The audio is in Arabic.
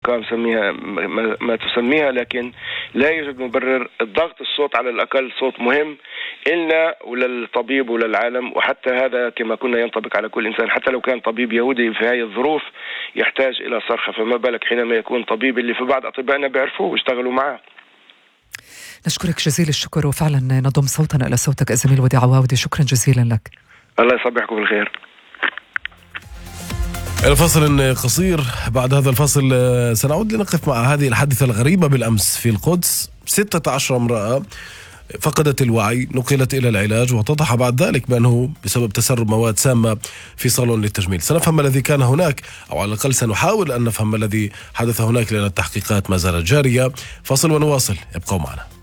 الحكام سميها ما تسميها، لكن لا يوجد مبرر الضغط الصوت على الأقل صوت مهم إلنا وللطبيب وللعالم، وحتى هذا كما كنا ينطبق على كل إنسان، حتى لو كان طبيب يهودي في هذه الظروف يحتاج إلى صرخة، فما بالك حينما يكون طبيب اللي في بعض أطبائنا بيعرفوه واشتغلوا معه. نشكرك جزيل الشكر، وفعلا نضم صوتنا إلى صوتك الزميل وديع عواودي. شكرا جزيلا لك. الله يصبحكم بالخير. الفصل قصير، بعد هذا الفصل سنعود لنقف مع هذه الحادثة الغريبة بالأمس في القدس. 16 امرأة فقدت الوعي، نقلت إلى العلاج، واتضح بعد ذلك بأنه بسبب تسرب مواد سامة في صالون للتجميل. سنفهم ما الذي كان هناك، أو على الأقل سنحاول أن نفهم ما الذي حدث هناك، لأن التحقيقات ما زالت جارية. فصل ونواصل، ابقوا معنا.